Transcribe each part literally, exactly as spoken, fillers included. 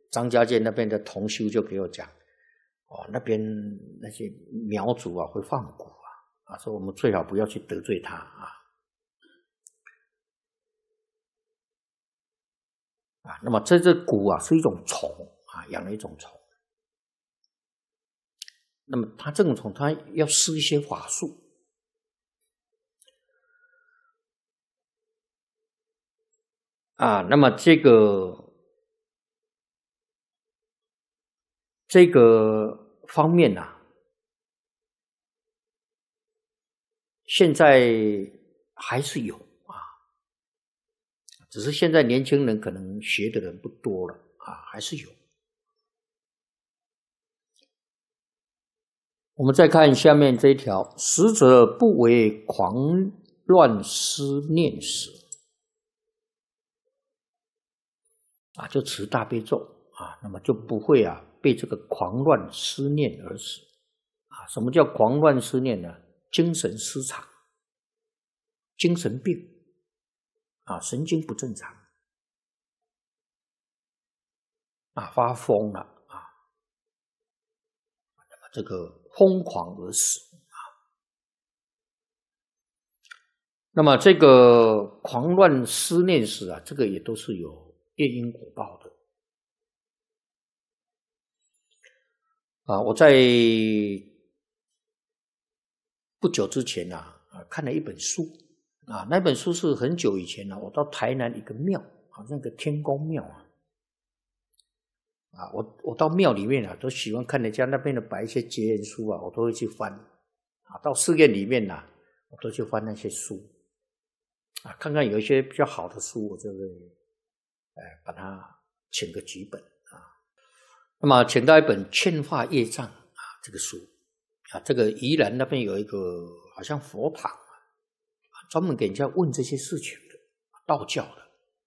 张家界那边的同修就给我讲，哦，那边那些苗族啊会放蛊啊，啊，说我们最好不要去得罪他啊。啊，那么这只蛊啊是一种虫啊，养了一种虫。那么它这种虫，它要施一些法术啊。那么这个这个方面啊，现在还是有啊，只是现在年轻人可能学的人不多了啊，还是有。我们再看下面这一条，死者不为狂乱思念死啊，就持大悲咒啊，那么就不会啊被这个狂乱思念而死啊。什么叫狂乱思念呢？精神失常，精神病啊，神经不正常啊，发疯了啊，那么这个疯狂而死啊。那么这个狂乱思念死啊，这个也都是有业因果报的啊。我在不久之前啊，看了一本书啊，那本书是很久以前啊，我到台南一个庙，好像个天公庙啊，啊，我我到庙里面啊，都喜欢看人家那边的摆一些结缘书啊，我都会去翻啊。到寺院里面呐、啊，我都去翻那些书啊，看看有一些比较好的书，我就会哎把它请个几本啊。那么请到一本《劝化业障》啊，这个书啊，这个宜兰那边有一个好像佛堂啊，专门给人家问这些事情的，道教的。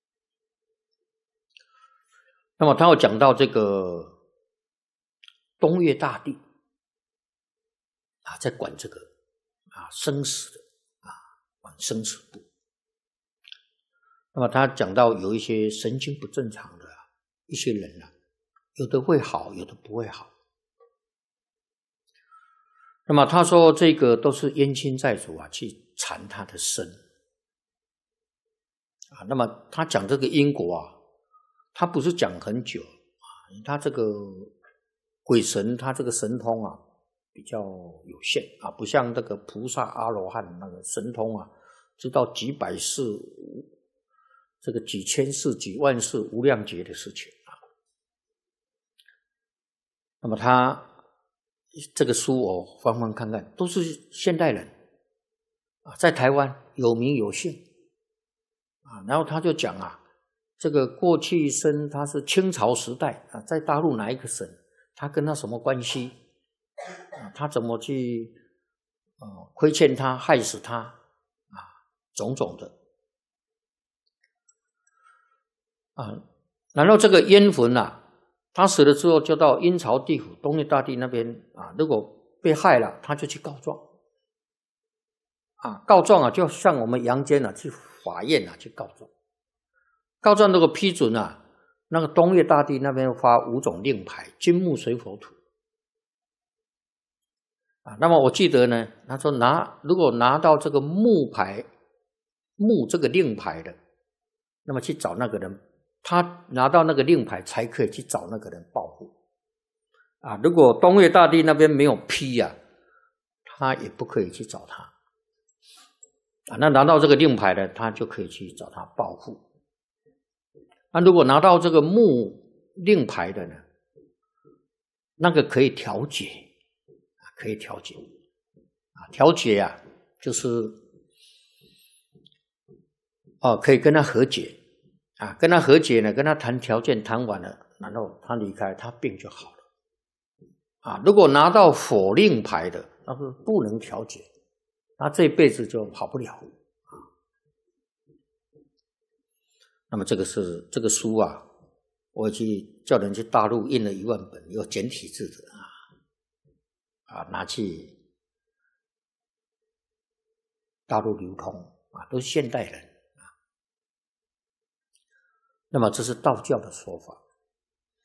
那么他有讲到这个东岳大帝啊，在管这个啊生死的啊，管生死簿。那么他讲到有一些神经不正常的、啊、一些人啊，有的会好，有的不会好。那么他说这个都是冤亲债主啊去缠他的身啊。那么他讲这个因果啊，他不是讲很久啊，他这个鬼神他这个神通啊比较有限啊，不像这个菩萨阿罗汉那个神通啊，知道几百世、这个几千世、几万世无量劫的事情啊。那么他这个书我翻翻看看，都是现代人啊，在台湾有名有姓啊。然后他就讲啊，这个过去生他是清朝时代啊，在大陆哪一个省，他跟他什么关系啊？他怎么去呃亏欠他、害死他啊？种种的啊。然后这个冤魂啊，他死了之后就到阴曹地府东岳大帝那边啊，如果被害了，他就去告状啊，告状啊，就像我们阳间啊去法院啊去告状，告状如果批准啊，那个东岳大帝那边发五种令牌，金木水火土啊。那么我记得呢，他说拿如果拿到这个木牌木这个令牌的，那么去找那个人，他拿到那个令牌才可以去找那个人报复啊。如果东岳大帝那边没有批啊，他也不可以去找他啊。那拿到这个令牌的，他就可以去找他报复。那如果拿到这个木令牌的呢，那个可以调解啊，可以调解啊，调解啊，就是哦，可以跟他和解啊，跟他和解呢，跟他谈条件，谈完了，然后他离开，他病就好了啊。如果拿到否令牌的，那是不能调解，他这辈子就好不了啊。那么这个是这个书啊，我去叫人去大陆印了一万本，有简体字的啊，啊，拿去大陆流通啊，都是现代人啊。那么这是道教的说法。